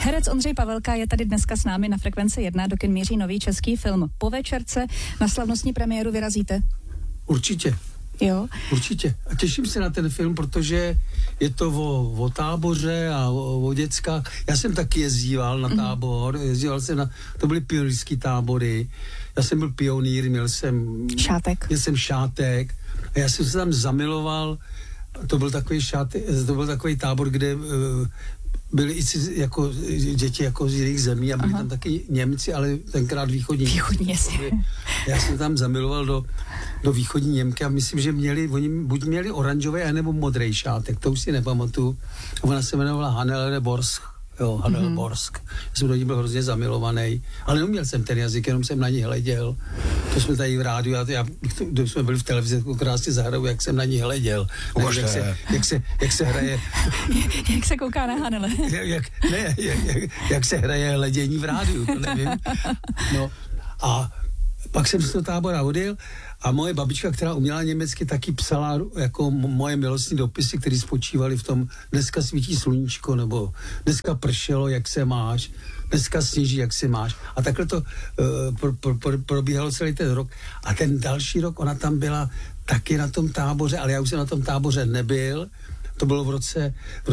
Herec Ondřej Pavelka je tady dneska s námi na Frekvenci 1, do kin míří nový český film. Po večerce na slavnostní premiéru vyrazíte? Určitě. Jo? Určitě. A těším se na ten film, protože je to o táboře a o děcka. Já jsem taky jezdíval na tábor, jezdíval jsem to byly pionýrský tábory. Já jsem byl pionýr, měl jsem šátek a já jsem se tam zamiloval. To byl takový tábor, kde byli i jako děti jako z jiných zemí a byli tam taky Němci, ale tenkrát východní. Já jsem tam zamiloval do východní Němky a myslím, že oni buď měli oranžový, anebo modrý šátek, to už si nepamatuju. Ona se jmenovala Hannelore Borsk. Jo, Hannelore Borsk. Já jsem do ní byl hrozně zamilovaný, ale neuměl jsem ten jazyk, jenom jsem na ní hleděl. To jsme tady v rádiu, když jsme byli v televizi, krásně zahraju, jak jsem na ní hleděl. Jak se hraje... Jak se kouká na Hannele. Jak se hraje hledění v rádiu, to nevím. No a pak jsem z toho tábora odjel a moje babička, která uměla německy, taky psala jako moje milostní dopisy, které spočívaly v tom: dneska svítí sluníčko, nebo dneska pršelo, jak se máš, dneska sněží, jak se máš. A takhle to probíhalo celý ten rok. A ten další rok ona tam byla taky na tom táboře, ale já už jsem na tom táboře nebyl. To bylo v roce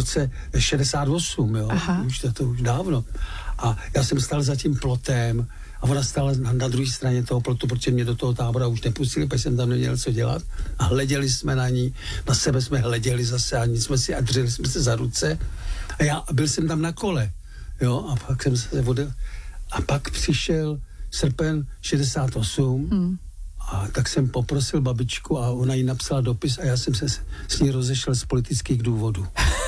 68, jo. To už dávno. A já jsem stál za tím plotem a ona stála na druhé straně toho plotu, protože mě do toho tábora už nepustili, protože jsem tam neměl co dělat. A hleděli jsme na ní, na sebe jsme hleděli zase a drželi jsme se za ruce. A byl jsem tam na kole, jo, a pak jsem se vodil. A pak přišel srpen 68 a tak jsem poprosil babičku a ona jí napsala dopis a já jsem se s ní rozešel z politických důvodů.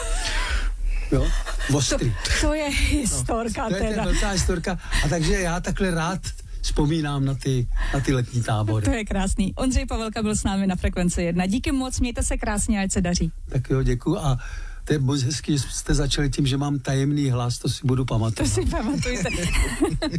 Jo? Ostrý. To je historka, no, to je velká historka. A takže já takhle rád vzpomínám na ty letní tábory. To je krásný. Ondřej Pavelka byl s námi na Frekvenci 1. Díky moc, mějte se krásně, ať se daří. Tak jo, děkuju a to je moc hezký, že jste začali tím, že mám tajemný hlas, to si budu pamatovat. To si pamatujte.